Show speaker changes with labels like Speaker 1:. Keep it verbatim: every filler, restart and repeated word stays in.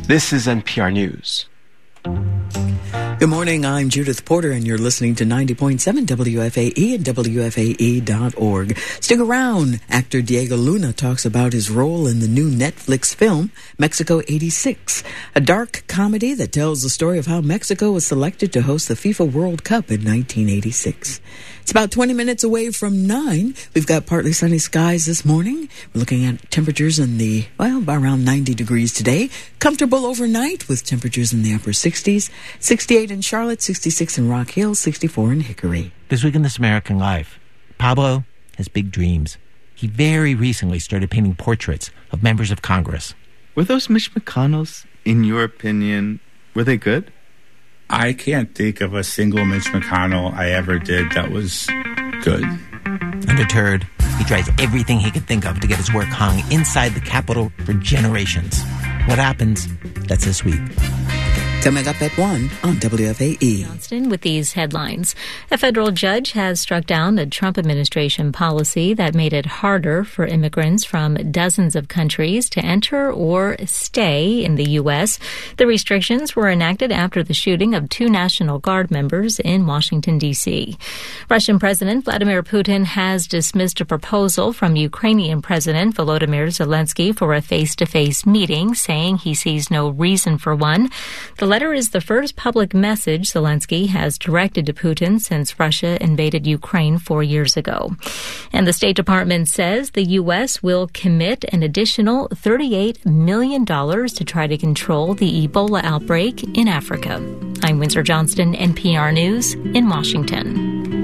Speaker 1: This is N P R News.
Speaker 2: Good morning, I'm Judith Porter, and you're listening to ninety point seven W F A E and W F A E dot org. Stick around. Actor Diego Luna talks about his role in the new Netflix film, Mexico eighty-six, a dark comedy that tells the story of how Mexico was selected to host the FIFA World Cup in nineteen eighty-six. It's about twenty minutes away from nine. We've got partly sunny skies this morning. We're looking at temperatures in the, well, around ninety degrees today. Comfortable overnight with temperatures in the upper sixties. sixty-eight in Charlotte, sixty-six in Rock Hill, sixty-four in Hickory.
Speaker 3: This week in This American Life, Pablo has big dreams. He very recently started painting portraits of members of Congress.
Speaker 4: Were those Mitch McConnells, in your opinion, were they good?
Speaker 5: I can't think of a single Mitch McConnell I ever did that was good.
Speaker 3: Undeterred, he tries everything he could think of to get his work hung inside the Capitol for generations. What happens? That's this week.
Speaker 2: Coming up at one on W F A E.
Speaker 6: Johnston with these headlines. A federal judge has struck down a Trump administration policy that made it harder for immigrants from dozens of countries to enter or stay in the U S. The restrictions were enacted after the shooting of two National Guard members in Washington, D C. Russian President Vladimir Putin has dismissed a proposal from Ukrainian President Volodymyr Zelensky for a face-to-face meeting, saying he sees no reason for one. The letter is the first public message Zelensky has directed to Putin since Russia invaded Ukraine four years ago. And the State Department says the U S will commit an additional thirty-eight million dollars to try to control the Ebola outbreak in Africa. I'm Windsor Johnston, N P R News in Washington.